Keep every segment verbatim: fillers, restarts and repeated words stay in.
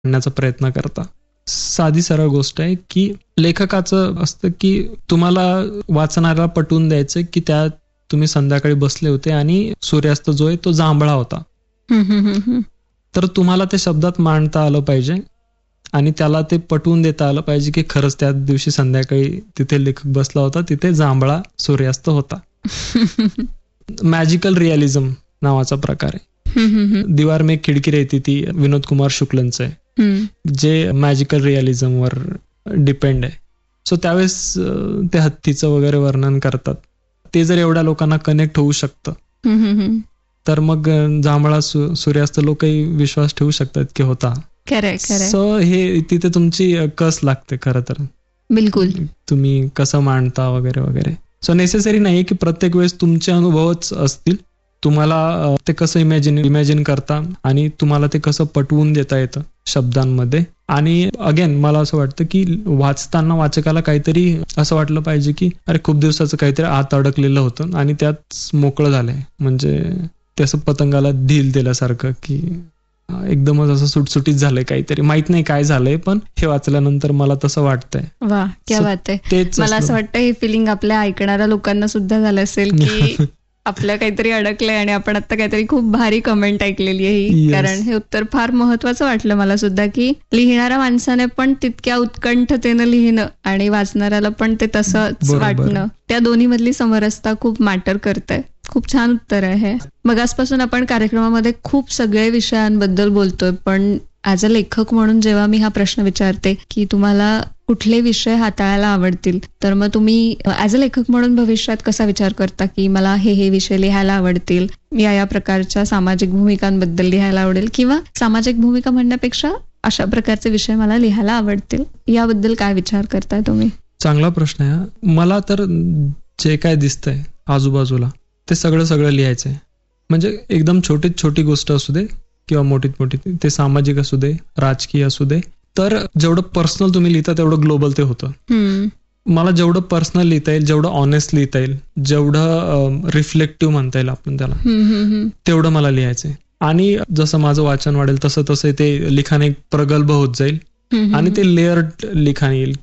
आणण्याचा प्रयत्न करता. साधी सरळ गोष्ट आहे की लेखकाचं असतं की तुम्हाला वाचणाऱ्याला पटवून द्यायचं की त्या तुम्ही संध्याकाळी बसले होते आणि सूर्यास्त जो आहे तो जांभळा होता. तर तुम्हाला ते शब्दात मांडता आलं पाहिजे आणि त्याला ते पटवून देता आलं पाहिजे की खरंच त्या दिवशी संध्याकाळी तिथे लेखक बसला होता, तिथे जांभळा सूर्यास्त होता. मॅजिकल रिअलिझम नावाचा प्रकार आहे. दीवार में खिडकी रहती ती विनोद कुमार शुक्लंचं आहे, जे मॅजिकल रिअलिझम वर डिपेंड आहे. सो त्यावेळेस ते हत्तीचं वगैरे वर्णन करतात. ते जर एवढ्या लोकांना कनेक्ट होऊ शकतं तर मग जांभळा सूर्यास्त लोकही विश्वास ठेवू शकतात की होता. सो हे तिथे तुमची कस लागते खरं तर. बिलकुल. तुम्ही कसं मांडता वगैरे वगैरे. सो नेसेसरी नाही की प्रत्येक वेळेस तुमचे अनुभवच असतील. तुम्हाला ते कसं इमॅजिन इमॅजिन करता आणि तुम्हाला ते कसं पटवून देता येतं शब्दांमध्ये. आणि अगेन मला असं वाटतं की वाचताना वाचकाला काहीतरी असं वाटलं पाहिजे की अरे खूप दिवसाचं काहीतरी आत अडकलेलं होतं आणि त्यात मोकळं झालंय. म्हणजे ते असं पतंगाला ढील दिल्यासारखं की एकदमच असं सुटसुटीत झालंय, काहीतरी माहित नाही काय झालंय पण हे वाचल्यानंतर मला तसं वाटतंय. वा क्या बात आहे. मला असं वाटतं हे फिलिंग आपल्या ऐकणाऱ्या लोकांना सुद्धा झालं असेल की आपल्या काहीतरी अडकलंय आणि आपण आता काहीतरी खूप भारी कमेंट ऐकलेली आहे ही. कारण हे उत्तर फार महत्वाचं वाटलं मला सुद्धा की लिहिणाऱ्या माणसाने पण तितक्या उत्कंठतेनं लिहिणं आणि वाचणाऱ्याला पण ते तसंच वाटणं, त्या दोन्ही मधली समरसता खूप मॅटर करते. खूप छान उत्तर आहे. मग आजपासून आपण कार्यक्रमामध्ये खूप सगळे विषयांबद्दल बोलतोय, पण ऍज अ लेखक म्हणून जेव्हा मी हा प्रश्न विचारते की तुम्हाला कुठले विषय हाताळायला आवडतील, तर मग तुम्ही ऍज अ लेखक म्हणून भविष्यात कसा विचार करता की मला हे हे विषय लिहायला आवडतील, या या प्रकारच्या सामाजिक भूमिकांबद्दल लिहायला आवडेल, किंवा सामाजिक भूमिका म्हणण्यापेक्षा अशा प्रकारचे विषय मला लिहायला आवडतील, याबद्दल काय विचार करताय तुम्ही? चांगला प्रश्न आहे. मला तर जे काय दिसतंय आजूबाजूला ते सगळं सगळं लिहायचंय. म्हणजे एकदम छोटीत छोटी गोष्ट असू दे किंवा मोठीत मोठी, ते सामाजिक असू दे, राजकीय असू दे. तर जेवढं पर्सनल तुम्ही लिहिता तेवढं ग्लोबल ते होतं. मला जेवढं पर्सनल लिहिता येईल, जेवढं ऑनेस्ट लिहिता येईल, जेवढं रिफ्लेक्टिव्ह म्हणता येईल आपण त्याला, तेवढं मला लिहायचंय. आणि जसं माझं वाचन वाढेल तसं तसं ते लिखाण एक प्रगल्भ होत जाईल आणि ते लेअर्ड लिखाण येईल.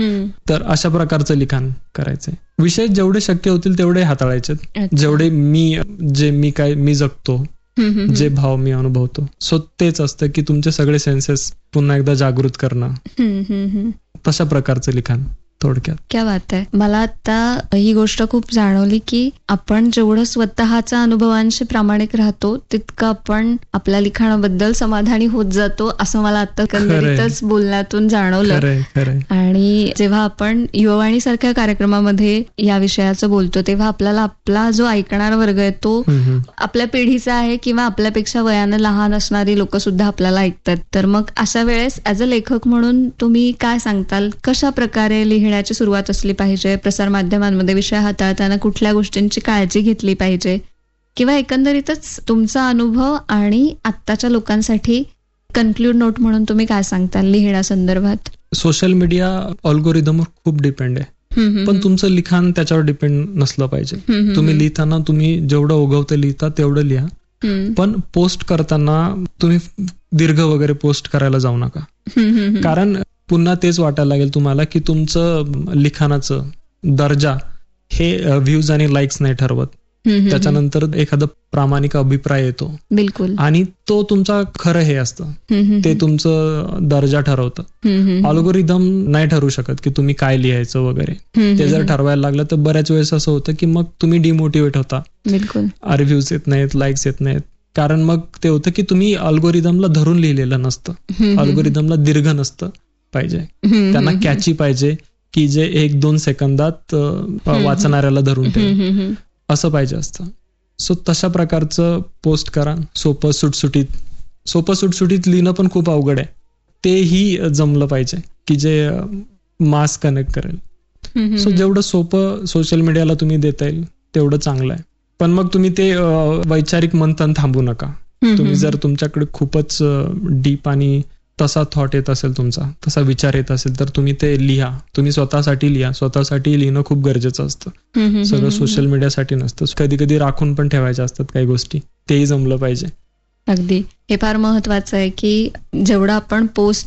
तर अशा प्रकारचं लिखाण करायचंय. विषय जेवढे शक्य होतील तेवढे हाताळायचे, जेवढे मी जे मी काय मी जगतो, जे भाव मी अनुभवतो. सो तेच असतं की तुमचे सगळे सेन्सेस पुन्हा एकदा जागृत करणं, तशा प्रकारचं लिखाण थोडक्यात. क्या बात आहे. मला आता ही गोष्ट खूप जाणवली की आपण जेवढं स्वतःच्या अनुभवांशी प्रामाणिक राहतो तितकं आपण आपल्या लिखाणाबद्दल समाधानी होत जातो, असं मला आता एकंदरीतच बोलण्यातून जाणवलं. आणि जेव्हा आपण युवावाणी सारख्या कार्यक्रमामध्ये या विषयाचं बोलतो तेव्हा आपल्याला आपला जो ऐकणारा वर्ग आहे तो आपल्या पिढीचा आहे किंवा आपल्यापेक्षा वयानं लहान असणारी लोक सुद्धा आपल्याला ऐकतात. तर मग अशा वेळेस ऍज अ लेखक म्हणून तुम्ही काय सांगताल, कशा प्रकारे लिहिण्याची सुरुवात असली पाहिजे, प्रसार माध्यमांमध्ये विषय हाताळताना कुठल्या गोष्टींची काळजी घेतली पाहिजे, किंवा एकंदरीतच तुमचा अनुभव आणि आत्ताच्या लोकांसाठी कन्क्लूड नोट म्हणून तुम्ही काय सांगताल लिहिण्यासंदर्भात? सोशल मीडिया अल्गोरिदमवर खूप डिपेंड आहे, पण तुमचं लिखाण त्याच्यावर डिपेंड नसलं पाहिजे. तुम्ही लिहिताना तुम्ही जेवढं ओघवतं लिहिता तेवढं लिहा, पण पोस्ट करताना तुम्ही दीर्घ वगैरे पोस्ट करायला जाऊ नका. कारण पुन्हा तेच वाटायला लागेल तुम्हाला की तुमचं लिखाणाचं दर्जा हे व्ह्यूज आणि लाईक्स नाही ठरवत. त्याच्यानंतर एखादा प्रामाणिक अभिप्राय येतो. बिलकुल. आणि तो तुमचा खरं हे असतं, ते तुमचं दर्जा ठरवतं. अल्गोरिदम नाही ठरवू शकत की तुम्ही काय लिहायचं वगैरे. ते जर ठरवायला लागलं तर बऱ्याच वेळेस असं होतं की मग तुम्ही डिमोटिवेट होता. बिलकुल. रिव्ह्यूज येत नाहीत, लाईक्स येत नाहीत. कारण मग ते होतं की तुम्ही अल्गोरिदमला धरून लिहिलेलं नसतं. अल्गोरिदमला दीर्घ नसतं पाहिजे, त्यांना कॅची पाहिजे की जे एक दोन सेकंदात वाचणाऱ्याला धरून ठेव, असं पाहिजे असतं. सो तशा प्रकारचं पोस्ट करा. सोपं सुटसुटीत सोपं सुटसुटीत लिहिणं पण खूप अवघड आहे, तेही जमलं पाहिजे की जे मास कनेक्ट करेल. सो जेवढं सोपं सोशल मीडियाला तुम्ही देता येईल तेवढं चांगलं आहे. पण मग तुम्ही ते वैचारिक मंथन थांबू नका. तुम्ही जर तुमच्याकडे खूपच डीप आणि तसा थॉट येत असेल, तुमचा तसा विचार येत असेल, तर तुम्ही ते लिहा. तुम्ही स्वतःसाठी लिहा. स्वतःसाठी लिहिणं खूप गरजेचं असतं. सगळं सोशल मीडियासाठी नसतं. कधी कधी राखून पण ठेवायच्या असतात काही गोष्टी, तेही जमलं पाहिजे. अगदी हे फार महत्वाचं आहे की जेवढं आपण पोस्ट